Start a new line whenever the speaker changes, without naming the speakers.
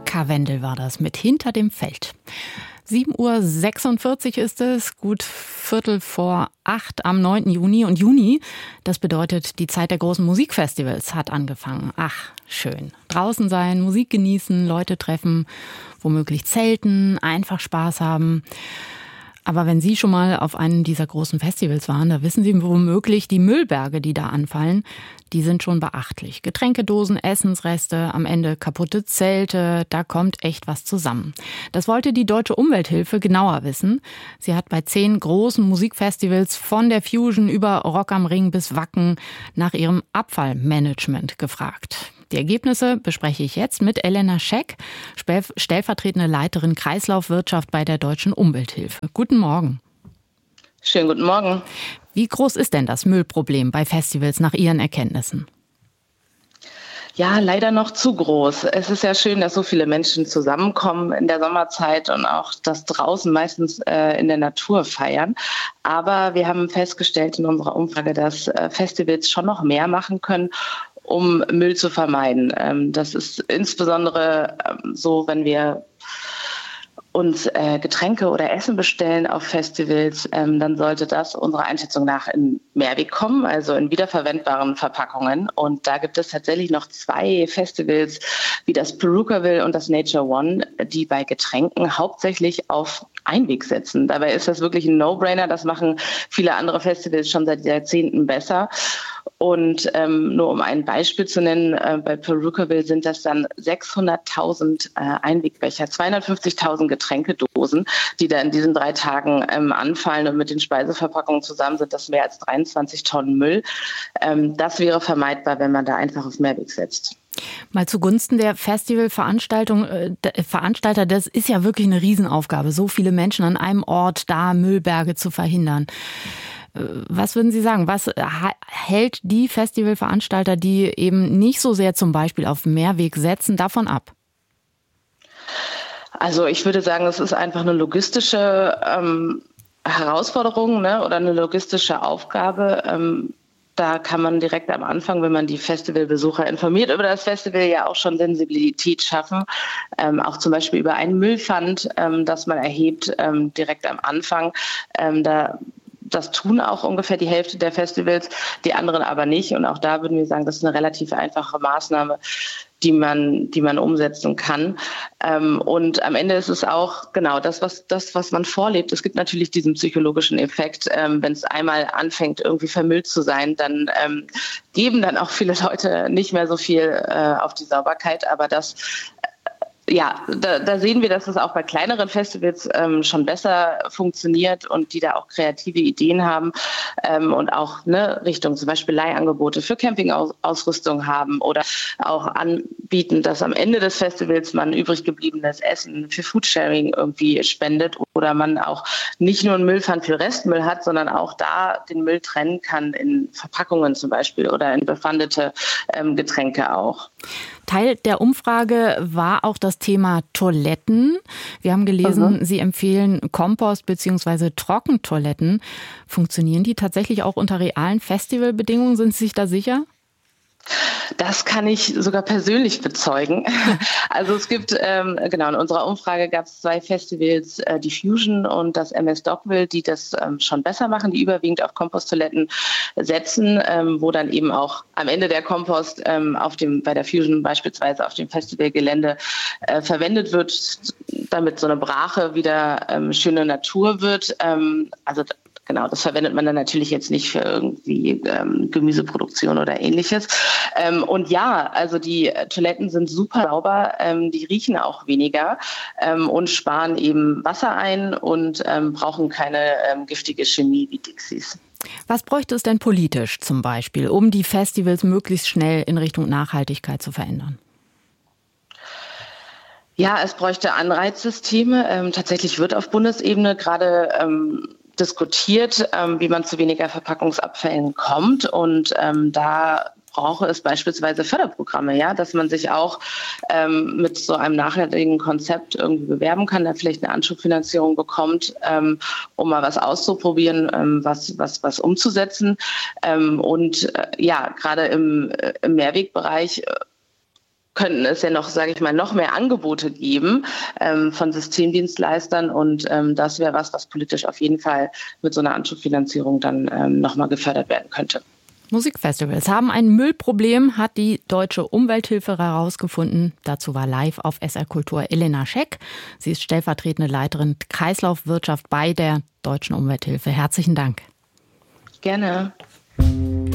Karwendel war das mit Hinter dem Feld. 7:46 Uhr ist es, gut 7:45 am 9. Juni. Und Juni, das bedeutet, die Zeit der großen Musikfestivals hat angefangen. Ach, schön. Draußen sein, Musik genießen, Leute treffen, womöglich zelten, einfach Spaß haben. Aber wenn Sie schon mal auf einem dieser großen Festivals waren, da wissen Sie womöglich, die Müllberge, die da anfallen, die sind schon beachtlich. Getränkedosen, Essensreste, am Ende kaputte Zelte, da kommt echt was zusammen. Das wollte die Deutsche Umwelthilfe genauer wissen. Sie hat bei 10 großen Musikfestivals von der Fusion über Rock am Ring bis Wacken nach ihrem Abfallmanagement gefragt. Die Ergebnisse bespreche ich jetzt mit Elena Scheck, stellvertretende Leiterin Kreislaufwirtschaft bei der Deutschen Umwelthilfe. Guten Morgen.
Schönen guten Morgen.
Wie groß ist denn das Müllproblem bei Festivals nach Ihren Erkenntnissen?
Ja, leider noch zu groß. Es ist ja schön, dass so viele Menschen zusammenkommen in der Sommerzeit und auch das draußen meistens in der Natur feiern. Aber wir haben festgestellt in unserer Umfrage, dass Festivals schon noch mehr machen können, um Müll zu vermeiden. Das ist insbesondere so, wenn wir uns Getränke oder Essen bestellen auf Festivals, dann sollte das unserer Einschätzung nach in Mehrweg kommen, also in wiederverwendbaren Verpackungen. Und da gibt es tatsächlich noch 2 Festivals, wie das Perukaville und das Nature One, die bei Getränken hauptsächlich auf Einweg setzen. Dabei ist das wirklich ein No-Brainer. Das machen viele andere Festivals schon seit Jahrzehnten besser. Und nur um ein Beispiel zu nennen, bei Perukaville sind das dann 600.000 Einwegbecher, 250.000 Getränkedosen, die da in diesen 3 Tagen anfallen. Und mit den Speiseverpackungen zusammen sind das mehr als 23 Tonnen Müll. Das wäre vermeidbar, wenn man da einfach auf Mehrweg setzt.
Mal zugunsten der Veranstalter, das ist ja wirklich eine Riesenaufgabe, so viele Menschen an einem Ort da Müllberge zu verhindern. Was würden Sie sagen, was hält die Festivalveranstalter, die eben nicht so sehr zum Beispiel auf Mehrweg setzen, davon ab?
Also ich würde sagen, es ist einfach eine logistische Herausforderung, ne, oder eine logistische Aufgabe. Da kann man direkt am Anfang, wenn man die Festivalbesucher informiert über das Festival, ja auch schon Sensibilität schaffen. Auch zum Beispiel über einen Müllpfand, das man erhebt, direkt am Anfang. Das tun auch ungefähr die Hälfte der Festivals, die anderen aber nicht. Und auch da würden wir sagen, das ist eine relativ einfache Maßnahme, die man umsetzen kann. Und am Ende ist es auch genau das, was man vorlebt. Es gibt natürlich diesen psychologischen Effekt. Wenn es einmal anfängt, irgendwie vermüllt zu sein, dann geben dann auch viele Leute nicht mehr so viel auf die Sauberkeit. Aber da sehen wir, dass es auch bei kleineren Festivals schon besser funktioniert und die da auch kreative Ideen haben und auch Richtung zum Beispiel Leihangebote für Campingausrüstung haben oder auch anbieten, dass am Ende des Festivals man übrig gebliebenes Essen für Foodsharing irgendwie spendet oder man auch nicht nur einen Müllpfand für Restmüll hat, sondern auch da den Müll trennen kann in Verpackungen zum Beispiel oder in befandete Getränke auch.
Teil der Umfrage war auch das Thema Toiletten. Wir haben gelesen, Sie empfehlen Kompost- bzw. Trockentoiletten. Funktionieren die tatsächlich auch unter realen Festivalbedingungen? Sind Sie sich da sicher?
Das kann ich sogar persönlich bezeugen. Also es gibt, in unserer Umfrage gab es 2 Festivals, die Fusion und das MS Dockville, die das schon besser machen, die überwiegend auf Komposttoiletten setzen, wo dann eben auch am Ende der Kompost bei der Fusion beispielsweise auf dem Festivalgelände verwendet wird, damit so eine Brache wieder schöne Natur wird. Genau, das verwendet man dann natürlich jetzt nicht für irgendwie Gemüseproduktion oder Ähnliches. Und ja, also die Toiletten sind super sauber, die riechen auch weniger und sparen eben Wasser ein und brauchen keine giftige Chemie wie Dixies.
Was bräuchte es denn politisch zum Beispiel, um die Festivals möglichst schnell in Richtung Nachhaltigkeit zu verändern?
Ja, es bräuchte Anreizsysteme. Tatsächlich wird auf Bundesebene gerade diskutiert, wie man zu weniger Verpackungsabfällen kommt. Und da brauche es beispielsweise Förderprogramme, ja, dass man sich auch mit so einem nachhaltigen Konzept irgendwie bewerben kann, da vielleicht eine Anschubfinanzierung bekommt, um mal was auszuprobieren, was umzusetzen. Gerade im Mehrwegbereich könnten es ja noch, sage ich mal, noch mehr Angebote geben von Systemdienstleistern. Und das wäre was politisch auf jeden Fall mit so einer Anschubfinanzierung dann nochmal gefördert werden könnte.
Musikfestivals haben ein Müllproblem, hat die Deutsche Umwelthilfe herausgefunden. Dazu war live auf SR Kultur Elena Scheck. Sie ist stellvertretende Leiterin Kreislaufwirtschaft bei der Deutschen Umwelthilfe. Herzlichen Dank.
Gerne.